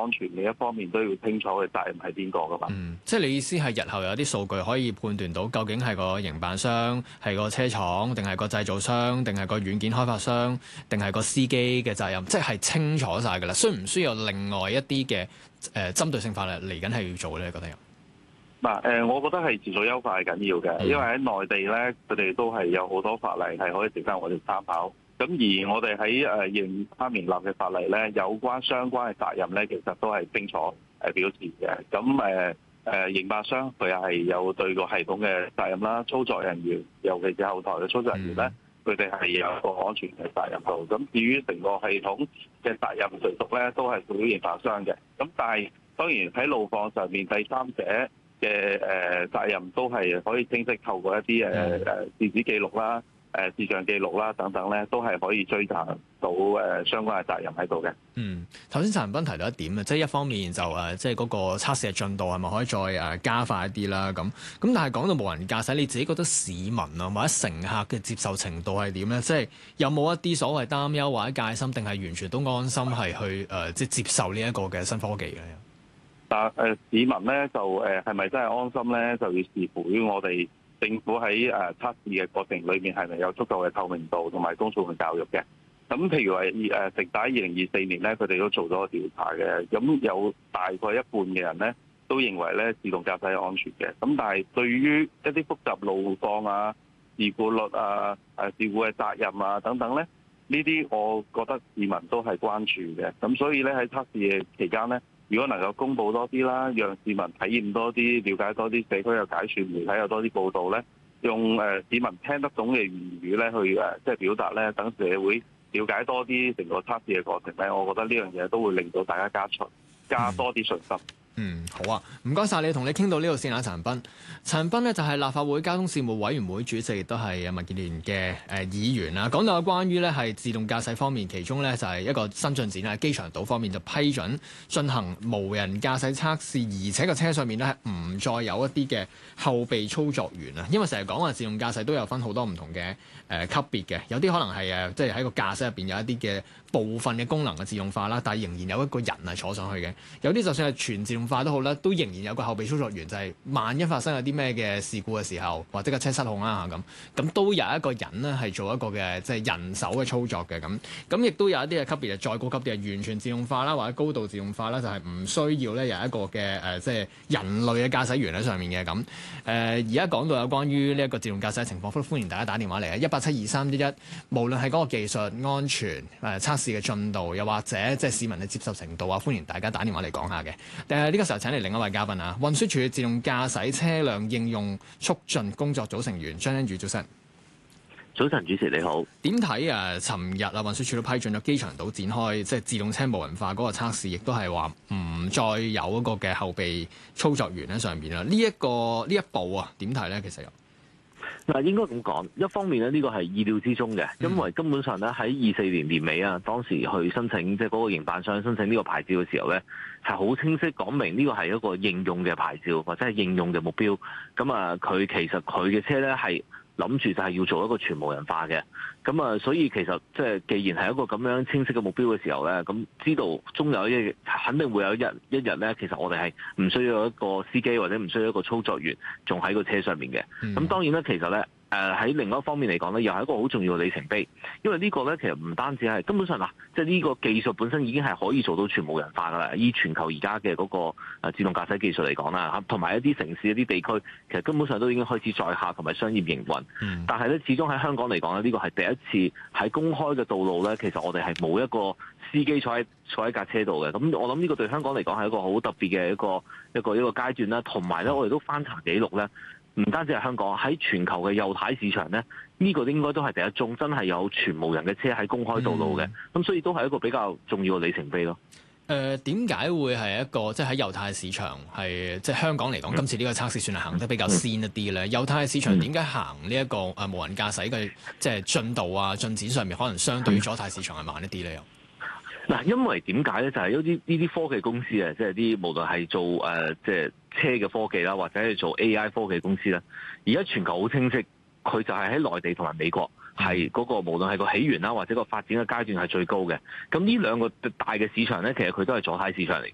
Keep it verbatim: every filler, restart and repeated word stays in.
安全嘅一方面都要清楚嘅責任係邊個噶嘛。 嗯，即係你意思係日後有啲數據可以判斷到究竟係個營辦商、係個車廠、定係個製造商、定係個軟件開發商、定係個司機嘅責任，即係清楚晒㗎啦。需唔需要另外一啲嘅誒針對性法例嚟緊係要做咧？你覺得有？ 嗱，誒，我覺得係自動優化係緊要嘅，因為喺內地咧，佢哋都係有好多法例係可以值得我哋參考。咁而我哋喺誒二零二三年立嘅法例咧，有關相關嘅責任咧，其實都係清楚誒表示嘅。咁誒誒營辦商佢係有對個系統嘅責任啦，操作人員尤其是後台嘅操作人員咧，佢哋係有一個安全嘅責任度。咁至於成個系統嘅責任誰屬咧，都係屬於營辦商嘅。咁但係當然喺路況上面，第三者嘅誒責任都係可以清晰透過一啲誒誒電子記錄啦、誒視像記錄啦等等咧，都係可以追查到誒相關嘅責任喺度嘅。 嗯，頭先陳恒鑌提到一點啊，即係一方面就誒，即係嗰個測試嘅進度係咪可以再誒加快一啲啦？咁咁，但係講到無人駕駛，你自己覺得市民啊或者乘客嘅接受程度係點咧？即係有冇一啲所謂擔憂或者戒心，定係完全都安心係去誒即係接受呢一個嘅新科技嘅？ 但誒市民咧就誒係咪真係安心咧？就要視乎於我哋政府喺誒測試嘅過程裏面係咪有足夠嘅透明度同埋公眾嘅教育嘅。咁譬如話誒直打二零二四年咧，佢哋都做咗個調查嘅。咁有大概一半嘅人咧都認為咧自動駕駛係安全嘅。咁但係對於一啲複雜路況啊、事故率啊、誒事故嘅責任啊等等咧，呢啲我覺得市民都係關注嘅。咁所以咧喺測試嘅期間咧，如果能夠公佈多啲啦，讓市民體驗多啲、了解多啲，社區有解説，媒體有多啲報導咧，用誒市民聽得懂嘅言語咧去誒即係表達咧，等社會了解多啲成個測試嘅過程咧，我覺得呢樣嘢都會令到大家加速加多啲信心。 嗯，好啊，唔該晒你，同你傾到呢度先啊，陳恒鑌。陳恒鑌呢就係立法會交通事務委員會主席，亦都係民建聯嘅誒議員啦。講到有關於咧係自動駕駛方面，其中咧就係一個新進展啦。機場島方面就批准進行無人駕駛測試，而且個車上面咧係唔再有一啲嘅後備操作員啊。因為成日講話自動駕駛都有分好多唔同嘅誒級別嘅，有啲可能係誒即係喺個駕駛入邊有一啲嘅部分嘅功能嘅自動化啦，但係仍然有一個人係坐上去嘅。有啲就算係全自動化都好啦，都仍然有個後備操作員，就係、是、萬一發生有啲咩嘅事故嘅時候，或者個車失控啦嚇咁，咁都有一個人咧係做一個嘅即係人手嘅操作嘅咁，咁亦都有一啲嘅級別係再高級啲係完全自動化啦，或者高度自動化啦，就係、是、唔需要咧有一個嘅誒即係人類嘅駕駛員喺上面嘅咁。誒而家講到有關於呢一個自動駕駛嘅情況，都歡迎大家打電話嚟啊，一八七二三一一，無論係嗰個技術安全誒、呃、測試嘅進度，又或者即係市民嘅接受程度啊，歡迎大家打電話嚟講下嘅。誒呢個時候請嚟另一位嘉賓啊，運輸署自動駕駛車輛應用促進工作組成員張欣宇，早晨。 早晨，主持你好。 點睇啊？尋日啊，運輸署都批准咗機場島展開即係自動車無人化嗰個測試，亦都係話唔再有一個嘅後備操作員喺上邊啦。呢、這、一個呢一步啊，點睇咧？其實有嗱，應該咁講，一方面咧，呢個係意料之中嘅，因為根本上咧喺二四年年尾啊，當時去申請即係嗰個營辦商申請呢個牌照嘅時候咧，係好清晰講明呢個係一個應用嘅牌照或者係應用嘅目標。咁啊，佢其實佢嘅車咧係諗住就係要做一個全無人化嘅。咁啊，所以其實即係既然係一個咁樣清晰嘅目標嘅時候咧，咁知道終有一日肯定會有一日一日咧，其實我哋係唔需要一個司機或者唔需要一個操作員仲喺個車上面嘅。咁、嗯、當然咧，其實咧。誒喺另外一方面嚟講咧，又係一個好重要嘅里程碑，因為呢個咧其實唔單止係根本上嗱，即係呢個技術本身已經係可以做到全無人化噶啦。以全球而家嘅嗰個誒自動駕駛技術嚟講啦，嚇同埋一啲城市一啲地區，其實根本上都已經開始載客同埋商業營運。嗯、但係咧，始終喺香港嚟講咧，呢個係第一次喺公開嘅道路咧，其實我哋係冇一個司機坐喺坐喺架車度嘅。咁我諗呢個對香港嚟講係一個好特別嘅一個一個一個階段啦。同埋咧，我哋都翻查記錄咧。唔單止係香港，喺全球嘅右軚市場咧，呢、這個應該都係第一宗真係有全無人嘅車喺公開道路嘅，咁、嗯、所以都係一個比較重要嘅里程碑咯。 誒點解會係一個即係喺右軚市場係即係香港嚟講，嗯、今次呢個測試算係行得比較先一啲咧？嗯、右軚市場點解行呢一個誒無人駕駛嘅即係進度啊進展上面，可能相對於左軚市場係慢一啲咧？又嗱，因為點解咧？就係有啲呢啲科技公司啊，即係啲無論係做誒、呃、即係車嘅科技啦，或者係做 A I 科技公司啦，而家全球好清晰，佢就係喺內地同埋美國係嗰個無論係個起源啦，或者個發展嘅階段係最高嘅。咁呢兩個大嘅市場咧，其實佢都係左軚市場嚟嘅。